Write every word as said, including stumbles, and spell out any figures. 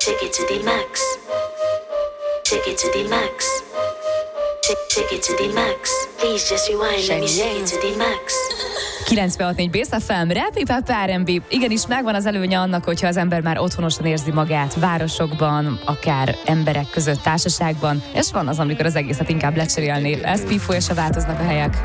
Shake it to the max. Shake it to the max. Shake, shake it to the max. Please just rewind, let me shake it to the max. kilencvenhat négy Bész ef em, Rap, Hip-Hop, er end bé. Igenis megvan az előnye annak, hogyha az ember már otthonosan érzi magát városokban, akár emberek között, társaságban, és van az, amikor az egészet inkább lecserélné. Ez Pifó, és a változnak a helyek.